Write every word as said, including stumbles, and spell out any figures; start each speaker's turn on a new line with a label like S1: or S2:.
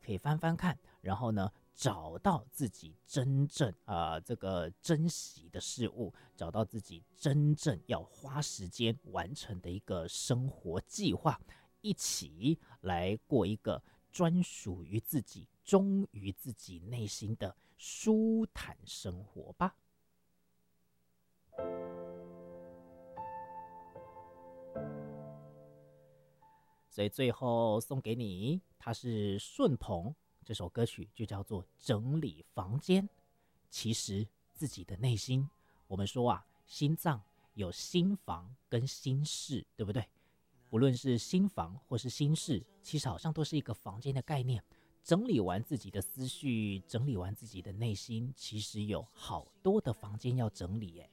S1: 可以翻翻看，然后呢，找到自己真正啊、呃、这个珍惜的事物，找到自己真正要花时间完成的一个生活计划，一起来过一个专属于自己、忠于自己内心的舒坦生活吧。所以最后送给你，它是顺鹏，这首歌曲就叫做《整理房间》。其实自己的内心，我们说啊，心脏有心房跟心室，对不对？不论是心房或是心室，其实好像都是一个房间的概念。整理完自己的思绪，整理完自己的内心，其实有好多的房间要整理耶。